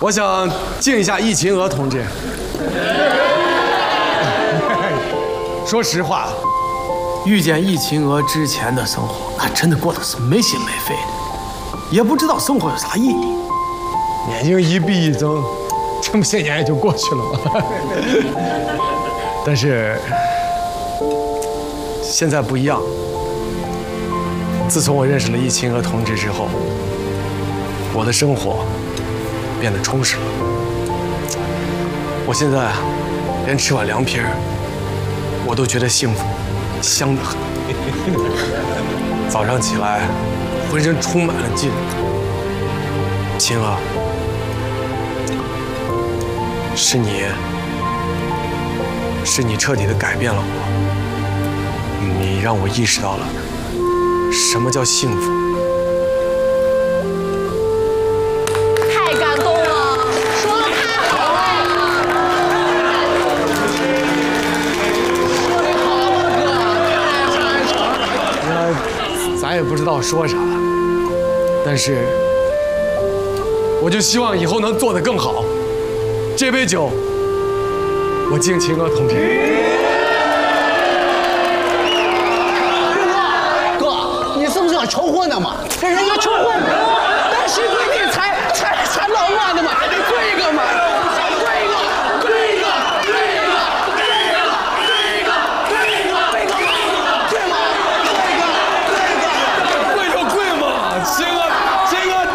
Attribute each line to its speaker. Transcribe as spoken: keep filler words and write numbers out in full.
Speaker 1: 我想敬一下易秦娥同志。说实话，遇见易秦娥之前的生活，那真的过得是没心没肺的，也不知道生活有啥意义。年龄一逼一增，这么些年也就过去了嘛。但是现在不一样，自从我认识了易秦娥同志之后，我的生活变得充实了。我现在连吃碗凉皮儿，我都觉得幸福，香得很。早上起来，浑身充满了劲。秦娥，是你，是你彻底的改变了我，你让我意识到了什么叫幸福。
Speaker 2: 太感动了，说的太好了。说的好啊，哥，太传神了。
Speaker 1: 原来咱也不知道说啥，但是我就希望以后能做得更好。这杯酒，我敬秦娥同志。
Speaker 3: 哥，你是不是想求婚呢嘛？跟人家求婚。